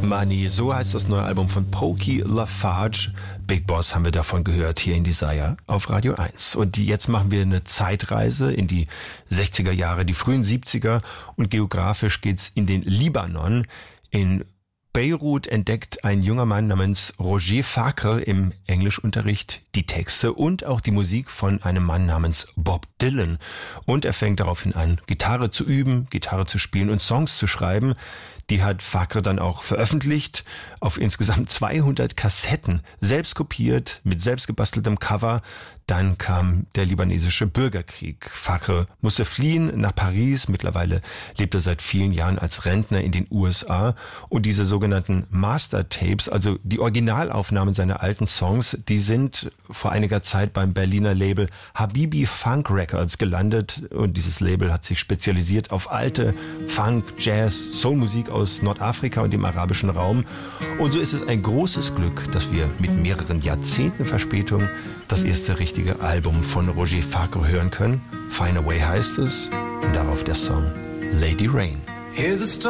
Money, so heißt das neue Album von Pokey Lafarge. Big Boss haben wir davon gehört hier in Desire auf Radio 1. Und jetzt machen wir eine Zeitreise in die 60er Jahre, die frühen 70er. Und geografisch geht's in den Libanon. In Beirut entdeckt ein junger Mann namens Roger Facre im Englischunterricht die Texte und auch die Musik von einem Mann namens Bob Dylan. Und er fängt daraufhin an, Gitarre zu üben, Gitarre zu spielen und Songs zu schreiben. Die hat Facre dann auch veröffentlicht auf insgesamt 200 Kassetten, selbst kopiert, mit selbst gebasteltem Cover. Dann kam der libanesische Bürgerkrieg. Facre musste fliehen nach Paris. Mittlerweile lebt er seit vielen Jahren als Rentner in den USA. Und diese sogenannten Master-Tapes, also die Originalaufnahmen seiner alten Songs, die sind vor einiger Zeit beim Berliner Label Habibi Funk Records gelandet. Und dieses Label hat sich spezialisiert auf alte Funk, Jazz, Soulmusik aus Nordafrika und dem arabischen Raum. Und so ist es ein großes Glück, dass wir mit mehreren Jahrzehnten Verspätung das erste richtige Album von Roger Facre hören können. Find a Way heißt es und darauf der Song Lady Rain.